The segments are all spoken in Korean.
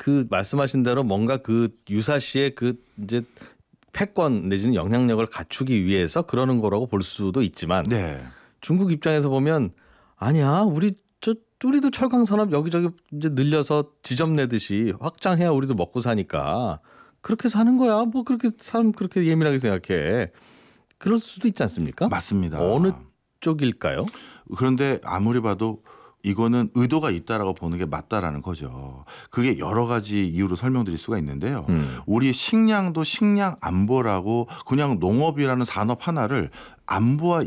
그 말씀하신 대로 뭔가 그 유사시의 그 이제 패권 내지는 영향력을 갖추기 위해서 그러는 거라고 볼 수도 있지만 네. 중국 입장에서 보면 아니야 우리도 철강 산업 여기저기 이제 늘려서 지점 내듯이 확장해야 우리도 먹고 사니까 그렇게 사는 거야. 뭐 그렇게 사람 그렇게 예민하게 생각해. 그럴 수도 있지 않습니까? 맞습니다. 어느 쪽일까요? 그런데 아무리 봐도 이거는 의도가 있다라고 보는 게 맞다라는 거죠. 그게 여러 가지 이유로 설명드릴 수가 있는데요. 우리 식량도 식량 안보라고 그냥 농업이라는 산업 하나를 안보와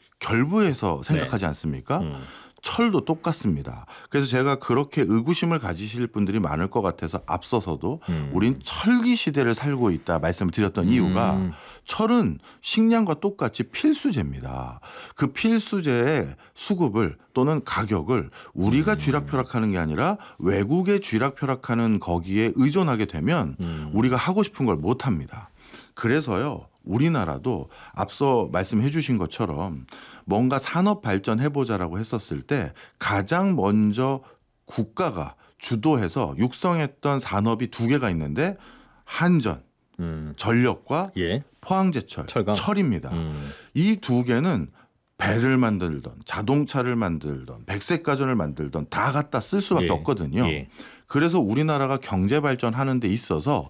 결부해서 생각하지 않습니까? 철도 똑같습니다. 그래서 제가 그렇게 의구심을 가지실 분들이 많을 것 같아서 앞서서도 우린 철기 시대를 살고 있다 말씀을 드렸던 이유가 철은 식량과 똑같이 필수재입니다. 그 필수재의 수급을 또는 가격을 우리가 쥐락펴락하는 게 아니라 외국에 쥐락펴락하는 거기에 의존하게 되면 우리가 하고 싶은 걸 못합니다. 그래서요. 우리나라도 앞서 말씀해 주신 것처럼 뭔가 산업 발전해보자라고 했었을 때 가장 먼저 국가가 주도해서 육성했던 산업이 두 개가 있는데 한전, 전력과 예. 포항제철, 철강. 철입니다. 이 두 개는 배를 만들던 자동차를 만들던 백색가전을 만들던 다 갖다 쓸 수밖에 예. 없거든요. 예. 그래서 우리나라가 경제 발전하는 데 있어서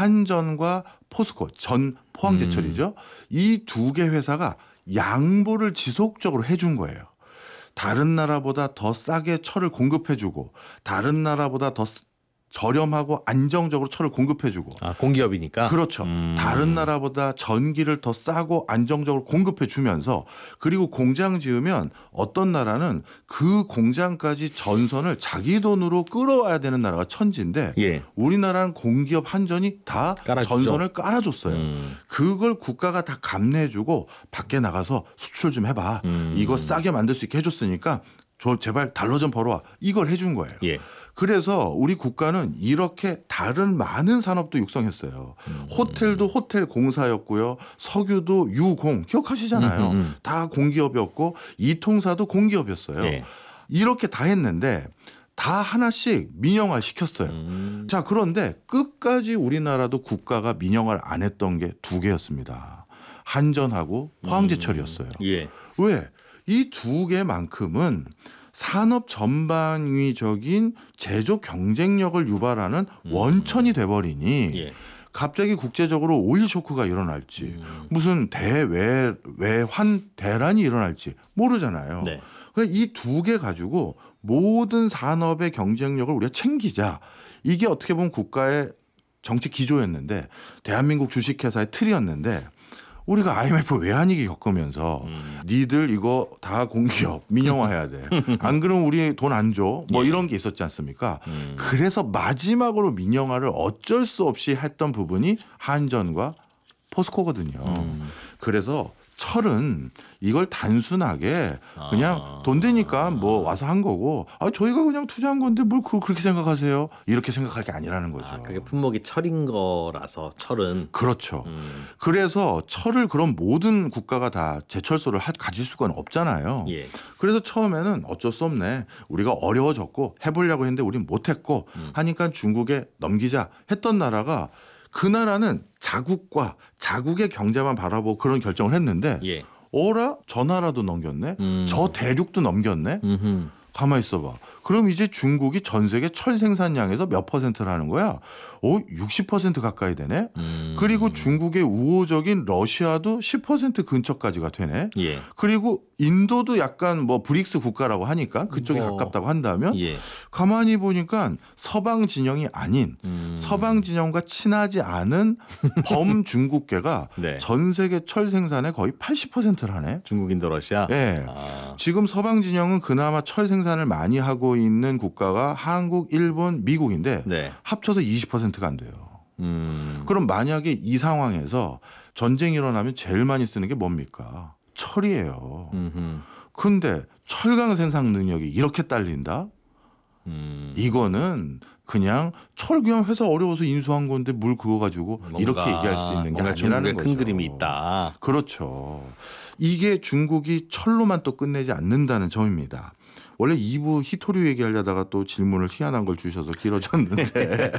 한전과 포스코, 전 포항제철이죠. 이 두 개 회사가 양보를 지속적으로 해준 거예요. 다른 나라보다 더 싸게 철을 공급해주고 다른 나라보다 더 저렴하고 안정적으로 철을 공급해주고. 아, 공기업이니까. 그렇죠. 다른 나라보다 전기를 더 싸고 안정적으로 공급해주면서 그리고 공장 지으면 어떤 나라는 그 공장까지 전선을 자기 돈으로 끌어와야 되는 나라가 천지인데 예. 우리나라는 공기업 한전이 다 깔아주죠. 전선을 깔아줬어요. 그걸 국가가 다 감내해주고 밖에 나가서 수출 좀 해봐. 이거 싸게 만들 수 있게 해줬으니까 제발 달러 좀 벌어와. 이걸 해준 거예요. 예. 그래서 우리 국가는 이렇게 다른 많은 산업도 육성했어요. 호텔도 호텔 공사였고요. 석유도 유공 기억하시잖아요. 다 공기업이었고 이통사도 공기업이었어요. 예. 이렇게 다 했는데 다 하나씩 민영화 시켰어요. 자, 그런데 끝까지 우리나라도 국가가 민영화를 안 했던 게 두 개였습니다. 한전하고 포항제철이었어요. 예. 왜? 이 두 개만큼은 산업 전방위적인 제조 경쟁력을 유발하는 원천이 돼버리니 예. 갑자기 국제적으로 오일 쇼크가 일어날지 무슨 외환 대란이 일어날지 모르잖아요. 네. 이 두 개 가지고 모든 산업의 경쟁력을 우리가 챙기자. 이게 어떻게 보면 국가의 정치 기조였는데 대한민국 주식회사의 틀이었는데 우리가 IMF 외환위기 겪으면서 니들 이거 다 공기업 민영화해야 돼. 안 그러면 우리 돈 안 줘. 뭐 이런 게 있었지 않습니까? 그래서 마지막으로 민영화를 어쩔 수 없이 했던 부분이 한전과 포스코거든요. 그래서 철은 이걸 단순하게 그냥 돈 되니까 뭐 와서 한 거고 저희가 그냥 투자한 건데 뭘 그렇게 생각하세요? 이렇게 생각할 게 아니라는 거죠. 아, 그게 품목이 철인 거라서 철은. 그렇죠. 그래서 철을 그럼 모든 국가가 다 제철소를 가질 수가 없잖아요. 예. 그래서 처음에는 어쩔 수 없네. 우리가 어려워졌고 해보려고 했는데 우린 못했고 하니까 중국에 넘기자 했던 나라가 그 나라는 자국과 자국의 경제만 바라보고 그런 결정을 했는데 예. 어라? 저 나라도 넘겼네? 저 대륙도 넘겼네? 가만히 있어봐. 그럼 이제 중국이 전 세계 철 생산량에서 몇 퍼센트를 하는 거야? 60% 가까이 되네? 그리고 중국의 우호적인 러시아도 10% 근처까지가 되네? 예. 그리고 인도도 약간 뭐 브릭스 국가라고 하니까 그쪽에 가깝다고 한다면 예. 가만히 보니까 서방 진영이 아닌 서방 진영과 친하지 않은 범중국계가 네. 전 세계 철 생산의 거의 80%를 하네. 중국, 인도, 러시아. 네. 아. 지금 서방 진영은 그나마 철 생산을 많이 하고 있는 국가가 한국, 일본, 미국인데 네. 합쳐서 20%가 안 돼요. 그럼 만약에 이 상황에서 전쟁이 일어나면 제일 많이 쓰는 게 뭡니까? 철이에요. 근데 철강 생산 능력이 이렇게 딸린다? 이거는 그냥 철 그냥 회사 어려워서 인수한 건데 뭘 그거 가지고 이렇게 얘기할 수 있는 게 아니라는 거죠. 큰 그림이 있다. 그렇죠. 이게 중국이 철로만 또 끝내지 않는다는 점입니다. 원래 2부 히토류 얘기하려다가 또 질문을 희한한 걸 주셔서 길어졌는데